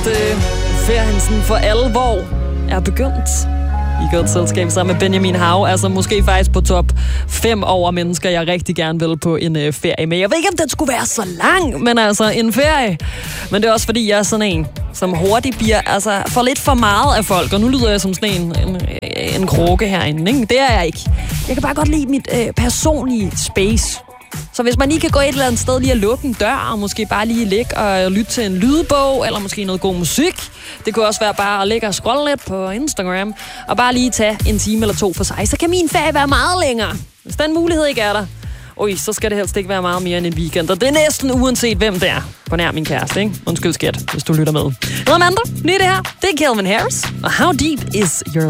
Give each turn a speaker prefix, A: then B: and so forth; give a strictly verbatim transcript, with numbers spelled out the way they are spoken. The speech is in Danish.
A: Ferien sådan for alvor er begyndt i godt selskab sammen med Benjamin Hav. Altså måske faktisk på top fem over mennesker, jeg rigtig gerne vil på en øh, ferie med. Jeg ved ikke, om den skulle være så lang, men altså en ferie. Men det er også fordi, jeg er sådan en, som hurtigt bliver altså, for lidt for meget af folk. Og nu lyder jeg som sådan en, en, en krukke herinde, ikke? Det er jeg ikke. Jeg kan bare godt lide mit øh, personlige space. Så hvis man lige kan gå et eller andet sted lige at lukke en dør, og måske bare lige ligge og lytte til en lydbog, eller måske noget god musik. Det kunne også være bare at ligge og scrolle lidt på Instagram, og bare lige tage en time eller to for sig. Så kan min ferie være meget længere. Hvis den mulighed ikke er der, oj, så skal det helst ikke være meget mere end en weekend. Og det er næsten uanset, hvem det er. På nær min kæreste, ikke? Undskyld skat, hvis du lytter med. Noget om andre, lige det her, det er Calvin Harris. Og How Deep Is Your